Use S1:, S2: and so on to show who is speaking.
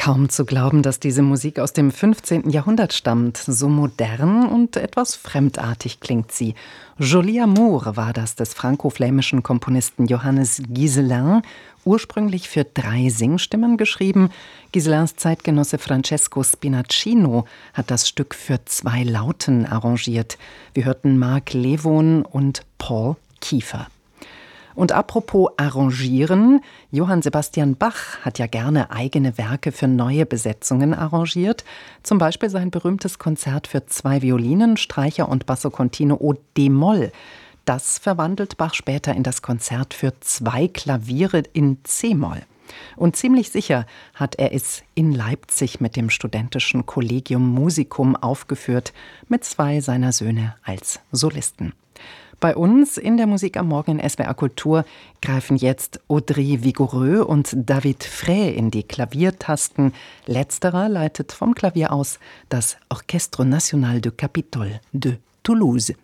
S1: Kaum zu glauben, dass diese Musik aus dem 15. Jahrhundert stammt. So modern und etwas fremdartig klingt sie. Joli Amour war das des franco-flämischen Komponisten Johannes Guiselin, ursprünglich für 3 Singstimmen geschrieben. Guiselins Zeitgenosse Francesco Spinaccino hat das Stück für 2 Lauten arrangiert. Wir hörten Mark Levon und Paul Kiefer. Und apropos arrangieren, Johann Sebastian Bach hat ja gerne eigene Werke für neue Besetzungen arrangiert. Zum Beispiel sein berühmtes Konzert für 2 Violinen, Streicher und Basso Continuo d-Moll. Das verwandelt Bach später in das Konzert für 2 Klaviere in c-Moll. Und ziemlich sicher hat er es in Leipzig mit dem studentischen Collegium Musicum aufgeführt, mit 2 seiner Söhne als Solisten. Bei uns in der Musik am Morgen in SWR Kultur greifen jetzt Audrey Vigoureux und David Frey in die Klaviertasten. Letzterer leitet vom Klavier aus das Orchestre National de Capitole de Toulouse.